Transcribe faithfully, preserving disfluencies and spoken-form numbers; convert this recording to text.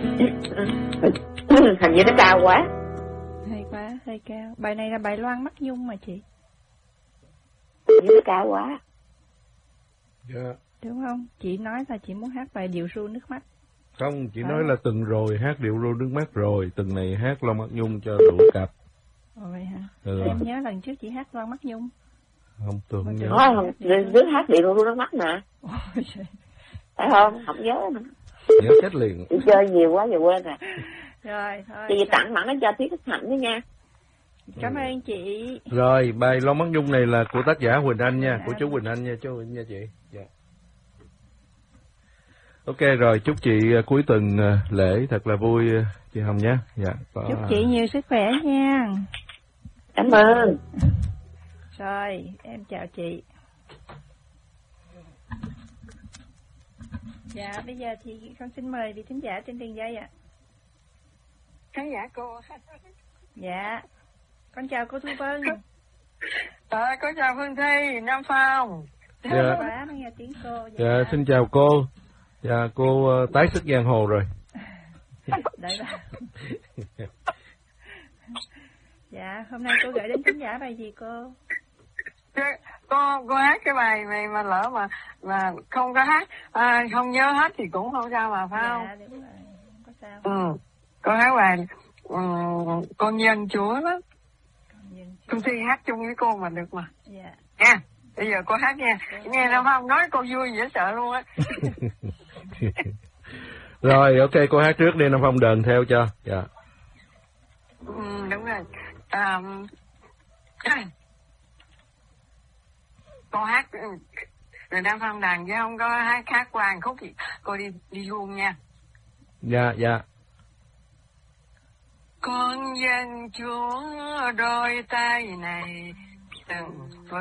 Hình như nó cao quá. Hay quá, hơi cao. Bài này là bài Loan Mắt Nhung mà chị. Hình như nó cao quá. Dạ. Đúng không? Chị nói là chị muốn hát bài Điệu ru nước mắt. Không, chị à. nói là từng rồi hát Điệu ru nước mắt rồi, từng này hát Loan Mắt Nhung cho đủ cặp. Ồ vậy hả? Ừ. Em nhớ lần trước chị hát Loan Mắt Nhung. Không, tôi không nhớ. Nói đứa hát Điệu ru nước mắt nè. Phải không? Không nhớ nữa. Nhớ chết liền. Đi chơi nhiều quá giờ quên rồi. Rồi, thôi. Chị tặng mặn nó cho Thúy Thích Hạnh đó nha. Cảm ơn chị. Rồi, bài Loan Mắt Nhung này là của tác giả Huỳnh Anh nha, của chú Huỳnh Anh nha, chú Huỳnh nha chị. Dạ. Ok rồi, chúc chị cuối tuần lễ thật là vui chị Hồng nhé. Dạ. Có... Chúc chị nhiều sức khỏe nha. Cảm ơn. Rồi, em chào chị. Dạ, bây giờ thì con xin mời vị thính giả trên đường dây ạ. À. Khán giả cô. Dạ, con chào cô Thu Vân. À, con chào Phương Thi, Nam Phong. Dạ. Quá mới nghe tiếng cô. Dạ. Dạ, xin chào cô. Dạ, cô uh, tái sức giang hồ rồi. Đấy là... Dạ, hôm nay cô gửi đến thính giả bài gì cô? Cô cô hát cái bài này mà lỡ mà mà không có hát, à, không nhớ hết thì cũng không sao mà, phải không? Dạ, đúng rồi, không có sao. Ừ, cô hát bài um, Con Nhân Chúa đó. Công ty hát chung với cô mà được mà. Dạ. Nha, bây giờ cô hát nha. Dạ. Nghe đâu không? Nói cô vui dễ sợ luôn á. Rồi, ok, cô hát trước đi, Nam Phong đờn theo cho. Dạ. Ừ, đúng rồi. À, cô hát rồi Nam Phong đàn chứ không có hát khác qua khúc gì. Cô đi đi vuông nha. Dạ, dạ. Con dân Chúa đôi tay này từng